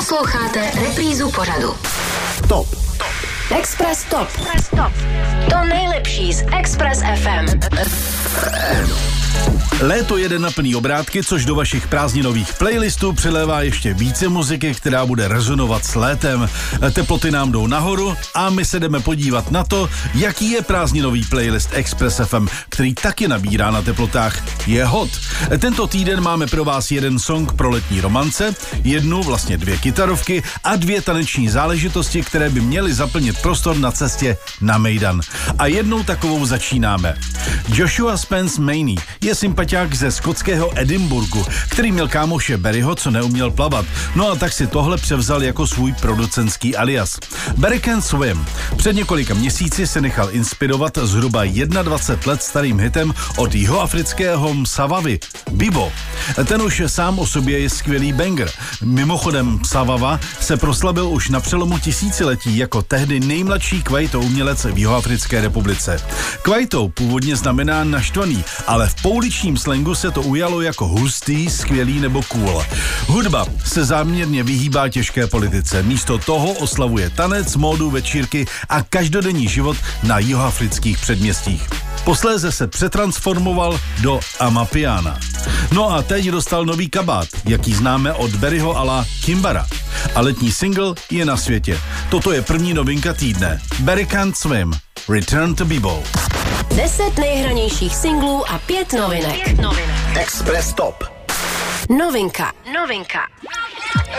Posloucháte reprízu pořadu. Top. Express Top. To nejlepší z Express FM. Léto jede na plný obrátky, což do vašich prázdninových playlistů přilévá ještě více muziky, která bude rezonovat s létem. Teploty nám jdou nahoru a my se jdeme podívat na to, jaký je prázdninový playlist Express FM, který taky nabírá na teplotách. Je hot. Tento týden máme pro vás jeden song pro letní romance, vlastně 2 kytarovky a 2 taneční záležitosti, které by měly zaplnit prostor na cestě na Mejdan. A jednou takovou začínáme. Joshua Spence Maney je sympatiák ze skotského Edinburghu, který měl kámoše Barryho, co neuměl plavat. No a tak si tohle převzal jako svůj producentský alias. Barry Can Swim. Před několika měsíci se nechal inspirovat zhruba 21 let starým hitem od jihoafrického Msavavy, Bibo. Ten už sám o sobě je skvělý banger. Mimochodem Msavava se proslavil už na přelomu tisíciletí jako tehdy nejmladší Kwaito umělec v Jihoafrické republice. Kwaito původně znamená naštvaný, ale v pouličním slangu se to ujalo jako hustý, skvělý nebo cool. Hudba se záměrně vyhýbá těžké politice. Místo toho oslavuje tanec, módu, večírky a každodenní život na jihoafrických předměstích. Posléze se přetransformoval do Amapiana. No a teď dostal nový kabát, jaký známe od Barryho a la Kimbara. A letní single je na světě. Toto je první novinka týdne. Barry Can't Swim. Return to Bibo. 10 nejhranějších singlů a 5 novinek. Express Top. Novinka.